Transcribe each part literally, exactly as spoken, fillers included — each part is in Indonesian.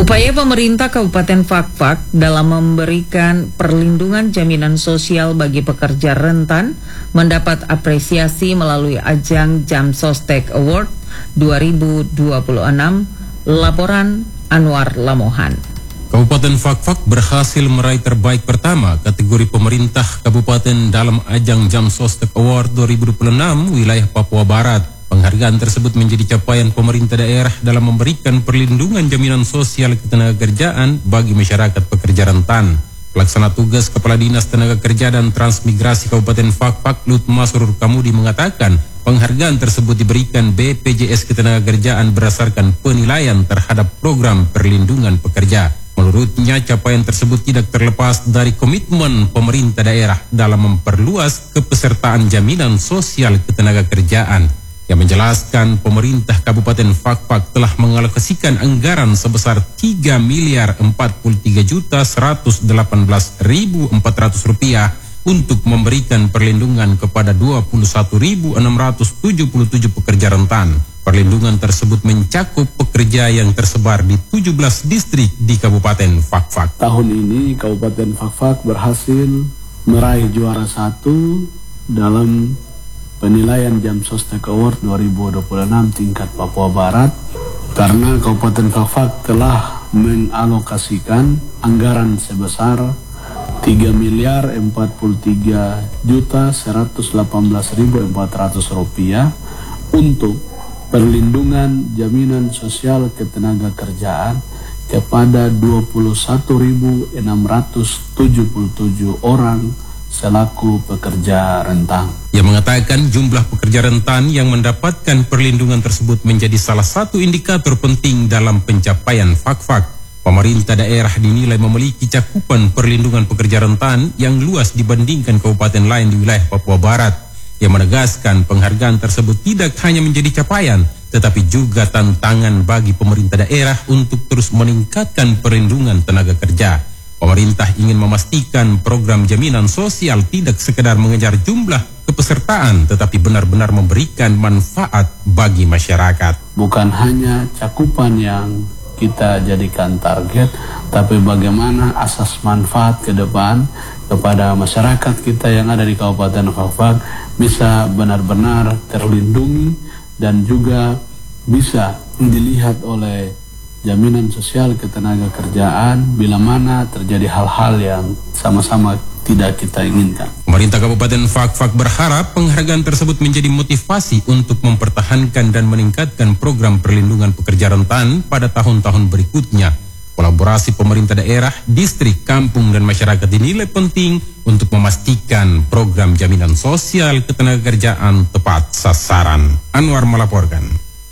Upaya pemerintah Kabupaten Fakfak dalam memberikan perlindungan jaminan sosial bagi pekerja rentan mendapat apresiasi melalui ajang Jamsostek Award dua ribu dua puluh enam. Laporan Anwar Lamohan. Kabupaten Fakfak berhasil meraih terbaik pertama kategori pemerintah kabupaten dalam ajang Jamsostek Award dua ribu dua puluh enam wilayah Papua Barat. Penghargaan tersebut menjadi capaian pemerintah daerah dalam memberikan perlindungan jaminan sosial ketenagakerjaan bagi masyarakat pekerja rentan. Pelaksana tugas Kepala Dinas Tenaga Kerja dan Transmigrasi Kabupaten Fakfak, Lut Masrur Kamudi mengatakan, penghargaan tersebut diberikan B P J S Ketenagakerjaan berdasarkan penilaian terhadap program perlindungan pekerja. Menurutnya, capaian tersebut tidak terlepas dari komitmen pemerintah daerah dalam memperluas kepesertaan jaminan sosial ketenagakerjaan. Yang menjelaskan pemerintah Kabupaten Fakfak telah mengalokasikan anggaran sebesar tiga miliar empat puluh tiga juta seratus delapan belas ribu empat ratus rupiah untuk memberikan perlindungan kepada dua puluh satu ribu enam ratus tujuh puluh tujuh pekerja rentan. Perlindungan tersebut mencakup pekerja yang tersebar di tujuh belas distrik di Kabupaten Fakfak. Tahun ini Kabupaten Fakfak berhasil meraih juara satu dalam penilaian Jamsostek Award dua ribu dua puluh enam tingkat Papua Barat karena Kabupaten Fakfak telah mengalokasikan anggaran sebesar tiga miliar empat puluh tiga juta seratus delapan belas ribu empat ratus rupiah untuk perlindungan jaminan sosial ketenagakerjaan kepada dua puluh satu ribu enam ratus tujuh puluh tujuh orang selaku pekerja rentan. Ia mengatakan jumlah pekerja rentan yang mendapatkan perlindungan tersebut menjadi salah satu indikator penting dalam pencapaian Fakfak. Pemerintah daerah dinilai memiliki cakupan perlindungan pekerja rentan yang luas dibandingkan kabupaten lain di wilayah Papua Barat. Ia menegaskan penghargaan tersebut tidak hanya menjadi capaian, tetapi juga tantangan bagi pemerintah daerah untuk terus meningkatkan perlindungan tenaga kerja. Pemerintah ingin memastikan program jaminan sosial tidak sekedar mengejar jumlah kepesertaan, tetapi benar-benar memberikan manfaat bagi masyarakat. Bukan hanya cakupan yang kita jadikan target, tapi bagaimana asas manfaat ke depan kepada masyarakat kita yang ada di Kabupaten Fakfak bisa benar-benar terlindungi dan juga bisa dilihat oleh jaminan sosial ketenagakerjaan bila mana terjadi hal-hal yang sama-sama tidak kita inginkan. Pemerintah Kabupaten Fakfak berharap penghargaan tersebut menjadi motivasi untuk mempertahankan dan meningkatkan program perlindungan pekerja rentan pada tahun-tahun berikutnya. Kolaborasi pemerintah daerah, distrik, kampung, dan masyarakat dinilai penting untuk memastikan program jaminan sosial ketenagakerjaan tepat sasaran. Anwar melaporkan.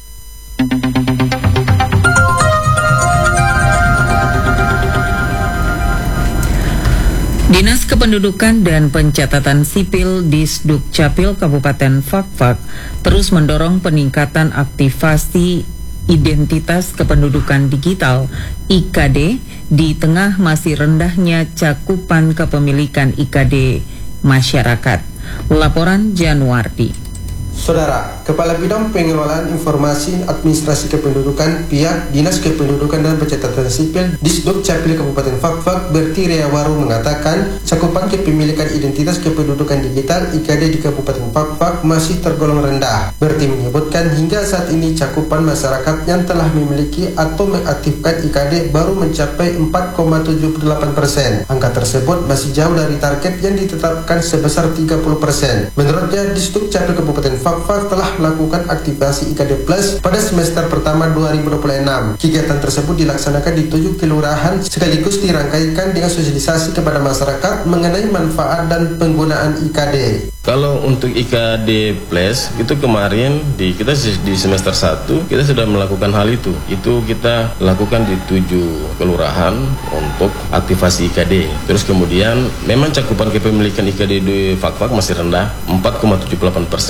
Dinas Kependudukan dan Pencatatan Sipil Disdukcapil Kabupaten Fakfak terus mendorong peningkatan aktivasi identitas kependudukan digital I K D di tengah masih rendahnya cakupan kepemilikan I K D masyarakat. Laporan Januardi. Saudara, Kepala Bidang Pengelolaan Informasi Administrasi Kependudukan pihak Dinas Kependudukan dan Pencatatan Sipil Disdukcapil Kabupaten Fakfak Berti Reawaru mengatakan cakupan kepemilikan identitas kependudukan digital I K D di Kabupaten Fakfak masih tergolong rendah. Berti menyebutkan hingga saat ini cakupan masyarakat yang telah memiliki atau mengaktifkan I K D baru mencapai empat koma tujuh delapan persen. Angka tersebut masih jauh dari target yang ditetapkan sebesar tiga puluh persen. Menurutnya, Disdukcapil Kabupaten Fakfak telah melakukan aktivasi I K D Plus pada semester pertama dua ribu dua puluh enam. Kegiatan tersebut dilaksanakan di tujuh kelurahan sekaligus dirangkaikan dengan sosialisasi kepada masyarakat mengenai manfaat dan penggunaan I K D. Kalau untuk I K D Plus itu kemarin di kita di semester satu kita sudah melakukan hal itu. Itu kita lakukan di tujuh kelurahan untuk aktivasi I K D. Terus kemudian memang cakupan kepemilikan I K D di Fakfak masih rendah, empat koma tujuh delapan persen. Dari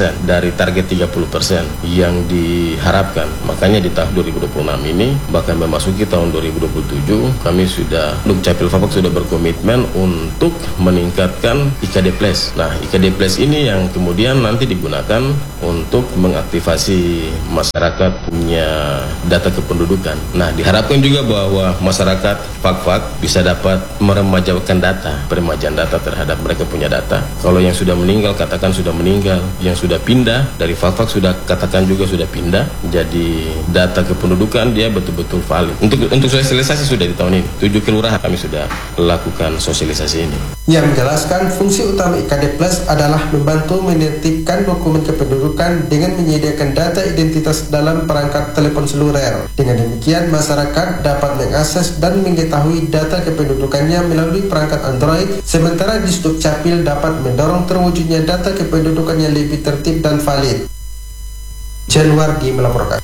dari target tiga puluh persen yang diharapkan. Makanya di tahun dua ribu dua puluh enam ini, bahkan memasuki tahun dua ribu dua puluh tujuh, kami sudah, Dukcapil Fakfak sudah berkomitmen untuk meningkatkan I K D Plus. Nah, I K D Plus ini yang kemudian nanti digunakan untuk mengaktifasi masyarakat punya data kependudukan. Nah, diharapkan juga bahwa masyarakat Fakfak bisa dapat meremajakan data, peremajaan data terhadap mereka punya data. Kalau yang sudah meninggal, katakan sudah meninggal. Yang sudah pindah dari Fakfak sudah katakan juga sudah pindah. Jadi data kependudukan dia betul-betul valid. Untuk untuk sosialisasi sudah di tahun ini. Tujuh kelurahan kami sudah lakukan sosialisasi ini. Yang menjelaskan fungsi utama I K D Plus adalah membantu menertibkan dokumen kependudukan dengan menyediakan data identitas dalam perangkat telepon seluler. Dengan demikian, masyarakat dapat mengakses dan mengetahui data kependudukannya melalui perangkat Android, sementara Disdukcapil dapat mendorong terwujudnya data kependudukan yang lebih tertib dan valid. Januardi melaporkan.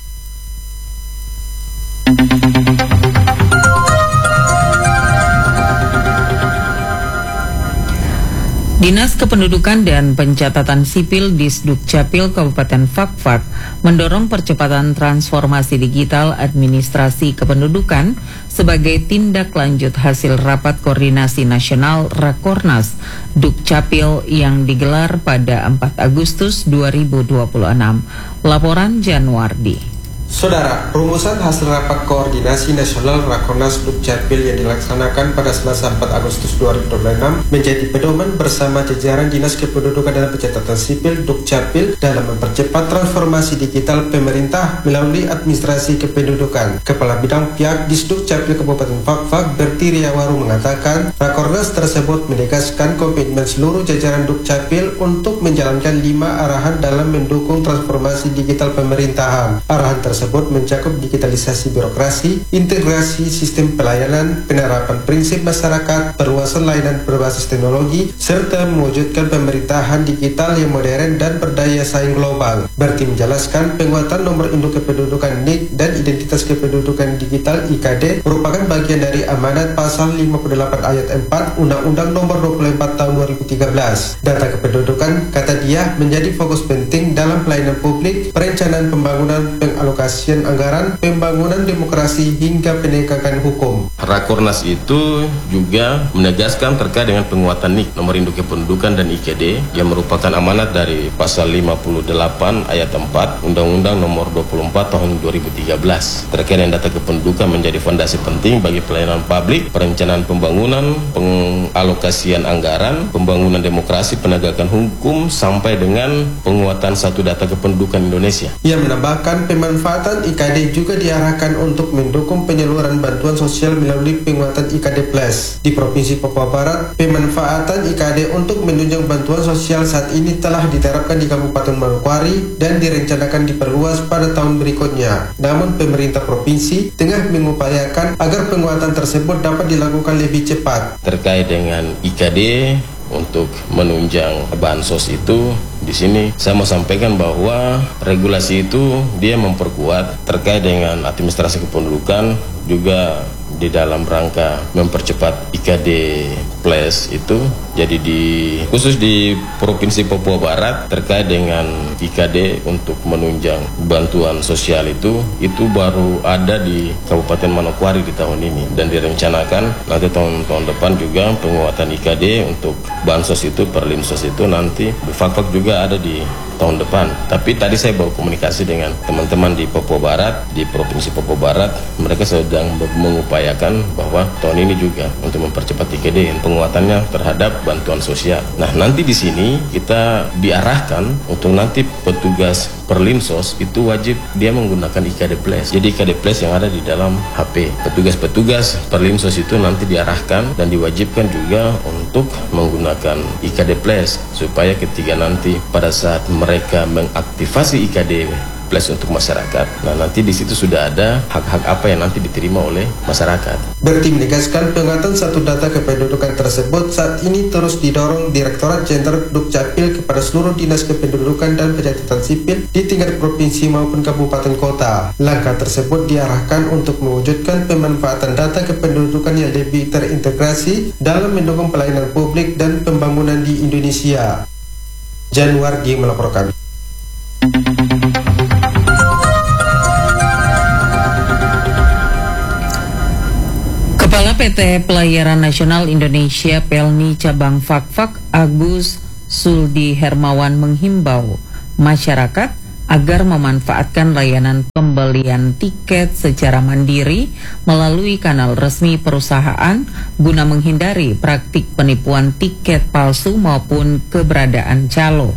Dinas Kependudukan dan Pencatatan Sipil Disdukcapil Kabupaten Fakfak mendorong percepatan transformasi digital administrasi kependudukan sebagai tindak lanjut hasil Rapat Koordinasi Nasional Rakornas Dukcapil yang digelar pada empat Agustus dua ribu dua puluh enam. Laporan Januardi. Saudara, rumusan hasil Rapat Koordinasi Nasional Rakornas Dukcapil yang dilaksanakan pada Selasa empat Agustus dua ribu dua puluh enam menjadi pedoman bersama jajaran Dinas Kependudukan dan Pencatatan Sipil Dukcapil dalam mempercepat transformasi digital pemerintah melalui administrasi kependudukan. Kepala Bidang Pihak Disdukcapil Kabupaten Fakfak Berti Riawaru mengatakan, Rakornas tersebut menegaskan komitmen seluruh jajaran Dukcapil untuk menjalankan lima arahan dalam mendukung transformasi digital pemerintahan. Arahan tersebut tersebut mencakup digitalisasi birokrasi, integrasi sistem pelayanan, penerapan prinsip masyarakat, perluasan layanan berbasis teknologi, serta mewujudkan pemerintahan digital yang modern dan berdaya saing global. Berti menjelaskan penguatan nomor induk kependudukan N I K dan identitas kependudukan digital I K D merupakan bagian dari amanat pasal lima puluh delapan ayat empat Undang-Undang Nomor dua puluh empat Tahun dua ribu tiga belas. Data kependudukan, kata dia, menjadi fokus penting dalam pelayanan publik, perencanaan pembangunan, pengalokasi anggaran, pembangunan demokrasi, hingga penegakan hukum. Rakornas itu juga menegaskan terkait dengan penguatan N I K, nomor induk kependudukan dan I K D, yang merupakan amanat dari pasal lima puluh delapan ayat empat Undang-Undang Nomor dua puluh empat Tahun dua ribu tiga belas. Terkait dengan data kependudukan menjadi fondasi penting bagi pelayanan publik, perencanaan pembangunan, pengalokasian anggaran, pembangunan demokrasi, penegakan hukum, sampai dengan penguatan satu data kependudukan Indonesia. Ia menambahkan pemanfaatan I K D juga diarahkan untuk mendukung penyaluran bantuan sosial melalui penguatan I K D Plus. Di Provinsi Papua Barat, pemanfaatan I K D untuk menunjang bantuan sosial saat ini telah diterapkan di Kabupaten Manokwari dan direncanakan diperluas pada tahun berikutnya. Namun pemerintah provinsi tengah mengupayakan agar penguatan tersebut dapat dilakukan lebih cepat. Terkait dengan I K D untuk menunjang bansos itu, di sini saya mau sampaikan bahwa regulasi itu dia memperkuat terkait dengan administrasi kependudukan, juga di dalam rangka mempercepat I K D Plus itu. Jadi di khusus di Provinsi Papua Barat terkait dengan I K D untuk menunjang bantuan sosial itu itu baru ada di Kabupaten Manokwari di tahun ini, dan direncanakan nanti tahun-tahun depan juga penguatan I K D untuk bansos itu, perlinsos itu nanti di Fakfak juga ada di tahun depan. Tapi tadi saya baru komunikasi dengan teman-teman di Papua Barat, di Provinsi Papua Barat, mereka sedang mengupayakan bahwa tahun ini juga untuk mempercepat I K D penguatannya terhadap bantuan sosial. Nah, nanti di sini kita diarahkan untuk nanti petugas perlinsos itu wajib dia menggunakan I K D Plus. Jadi I K D Plus yang ada di dalam H P. Petugas-petugas perlinsos itu nanti diarahkan dan diwajibkan juga untuk menggunakan I K D Plus supaya ketika nanti pada saat mereka mengaktifasi I K D Plus untuk masyarakat, nah nanti di situ sudah ada hak-hak apa yang nanti diterima oleh masyarakat. Berti menegaskan penguatan satu data kependudukan tersebut saat ini terus didorong Direktorat Jenderal Dukcapil kepada seluruh dinas kependudukan dan pencatatan sipil di tingkat provinsi maupun kabupaten kota. Langkah tersebut diarahkan untuk mewujudkan pemanfaatan data kependudukan yang lebih terintegrasi dalam mendukung pelayanan publik dan pembangunan di Indonesia. Januardi melaporkan. P T Pelayaran Nasional Indonesia Pelni Cabang Fakfak Agus Suldi Hermawan menghimbau masyarakat agar memanfaatkan layanan pembelian tiket secara mandiri melalui kanal resmi perusahaan guna menghindari praktik penipuan tiket palsu maupun keberadaan calo.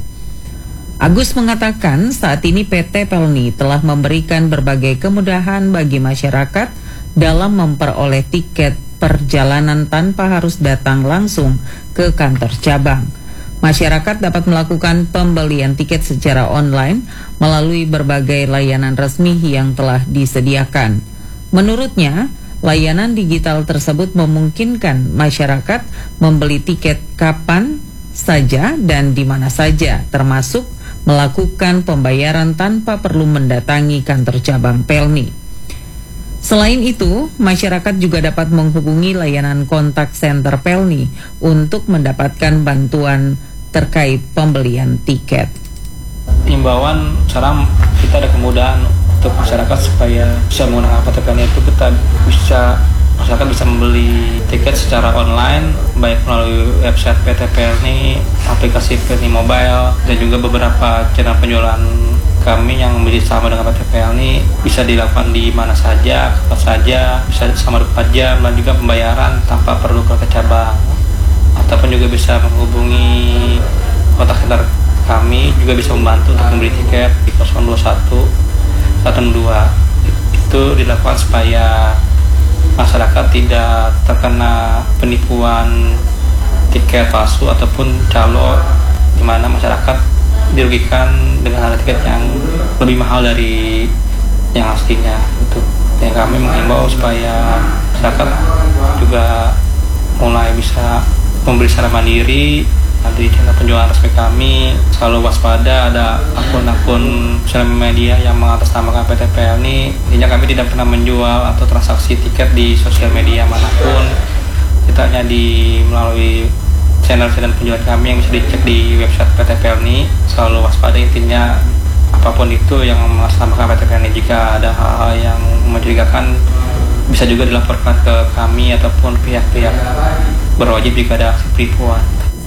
Agus mengatakan saat ini P T Pelni telah memberikan berbagai kemudahan bagi masyarakat dalam memperoleh tiket perjalanan tanpa harus datang langsung ke kantor cabang. Masyarakat dapat melakukan pembelian tiket secara online melalui berbagai layanan resmi yang telah disediakan. Menurutnya, layanan digital tersebut memungkinkan masyarakat membeli tiket kapan saja dan di mana saja, termasuk melakukan pembayaran tanpa perlu mendatangi kantor cabang Pelni. Selain itu, masyarakat juga dapat menghubungi layanan kontak center Pelni untuk mendapatkan bantuan terkait pembelian tiket. Himbauan sekarang kita ada kemudahan untuk masyarakat supaya bisa menggunakan P T Pelni itu kita bisa masyarakat bisa membeli tiket secara online baik melalui website P T Pelni, aplikasi Pelni Mobile dan juga beberapa channel penjualan kami yang bersama dengan P T Pelni bisa dilakukan di mana saja, kapan saja, bisa selama dua puluh empat jam dan juga pembayaran tanpa perlu ke cabang. Ataupun juga bisa menghubungi kontak center kami, juga bisa membantu untuk membeli tiket di nol dua satu satu dua. Itu dilakukan supaya masyarakat tidak terkena penipuan tiket palsu ataupun calo, di mana masyarakat dirugikan dengan harga tiket yang lebih mahal dari yang aslinya. Itu yang kami menghimbau supaya masyarakat juga mulai bisa membeli secara mandiri di channel penjualan resmi kami. Selalu waspada ada akun-akun sosial media yang mengatasnamakan P T Pelni. Intinya kami tidak pernah menjual atau transaksi tiket di sosial media manapun. Kita hanya di melalui channel-channel penjualan kami yang bisa dicek di website P T Pelni. Selalu waspada, intinya apapun itu yang mengatasnamakan P T Pelni. Jika ada hal-hal yang mencurigakan bisa juga dilaporkan ke kami ataupun pihak-pihak berwajib jika ada aksi penipuan.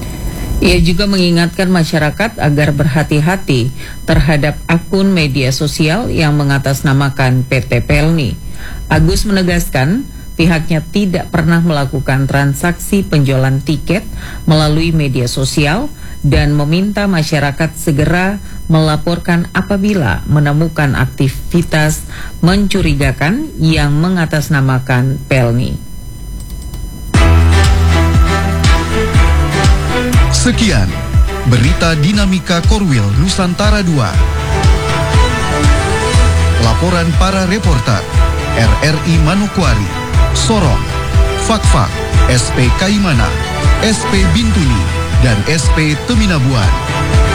Ia juga mengingatkan masyarakat agar berhati-hati terhadap akun media sosial yang mengatasnamakan P T Pelni. Agus menegaskan pihaknya tidak pernah melakukan transaksi penjualan tiket melalui media sosial dan meminta masyarakat segera melaporkan apabila menemukan aktivitas mencurigakan yang mengatasnamakan Pelni. Sekian berita dinamika Korwil Nusantara dua. Laporan para reporter R R I Manokwari, Sorong, Fakfak, S P Kaimana, S P Bintuni, dan S P Teminabuan.